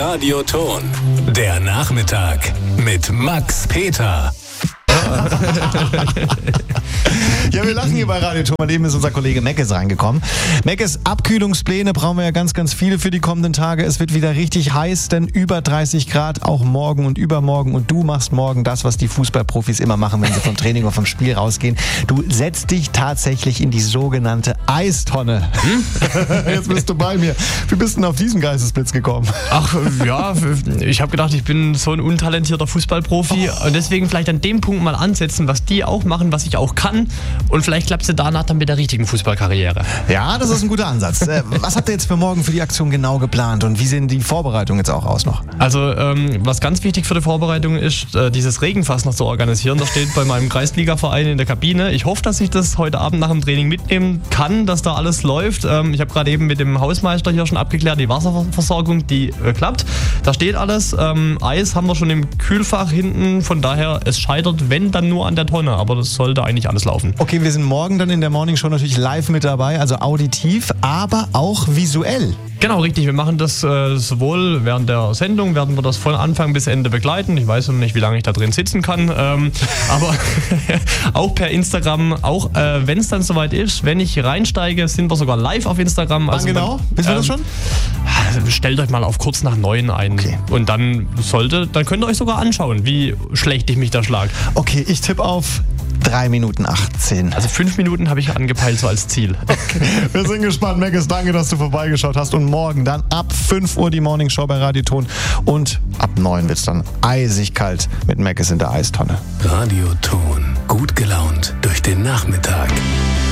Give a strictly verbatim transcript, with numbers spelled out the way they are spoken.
Radioton. Der Nachmittag mit Max Peter. Ja, wir lachen hier bei Radioton. Mal eben ist unser Kollege Meckes reingekommen. Meckes, Abkühlungspläne brauchen wir ja ganz, ganz viele für die kommenden Tage. Es wird wieder richtig heiß, denn über dreißig Grad auch morgen und übermorgen. Und du machst morgen das, was die Fußballprofis immer machen, wenn sie vom Training oder vom Spiel rausgehen. Du setzt dich tatsächlich in die sogenannte Eistonne. Hm? Jetzt bist du bei mir. Wie bist du denn auf diesen Geistesblitz gekommen? Ach ja, ich habe gedacht, ich bin so ein untalentierter Fußballprofi oh. und deswegen vielleicht an dem Punkt mal ansetzen, was die auch machen, was ich auch kann, und vielleicht klappt es danach dann mit der richtigen Fußballkarriere. Ja, das ist ein guter Ansatz. Äh, was habt ihr jetzt für morgen für die Aktion genau geplant und wie sehen die Vorbereitungen jetzt auch aus noch? Also ähm, was ganz wichtig für die Vorbereitung ist, äh, dieses Regenfass noch zu organisieren. Das steht bei meinem Kreisligaverein in der Kabine. Ich hoffe, dass ich das heute Abend nach dem Training mitnehmen kann, dass da alles läuft. Ähm, ich habe gerade eben mit dem Hausmeister hier schon abgeklärt, die Wasserversorgung, die äh, klappt. Da steht alles. Ähm, Eis haben wir schon im Kühlfach hinten, von daher, es scheitert, wenn dann nur an der Tonne, aber das sollte eigentlich alles laufen. Okay, wir sind morgen dann in der Morning Show natürlich live mit dabei, also auditiv, aber auch visuell. Genau, richtig. Wir machen das äh, sowohl während der Sendung, werden wir das von Anfang bis Ende begleiten. Ich weiß noch nicht, wie lange ich da drin sitzen kann, ähm, aber auch per Instagram, auch äh, wenn es dann soweit ist, wenn ich reinsteige, sind wir sogar live auf Instagram. Also, wann genau? Wissen wir das schon? Also stellt euch mal auf kurz nach neun ein, okay. Und dann sollte, dann könnt ihr euch sogar anschauen, wie schlecht ich mich da schlag. Okay, ich tippe auf drei Minuten achtzehn. Also fünf Minuten habe ich angepeilt, so als Ziel. Okay. Wir sind gespannt, Meckes. Danke, dass du vorbeigeschaut hast. Und morgen dann ab fünf Uhr die Morning Show bei Radioton. Und ab neun wird es dann eisig kalt mit Meckes in der Eistonne. Radioton. Gut gelaunt durch den Nachmittag.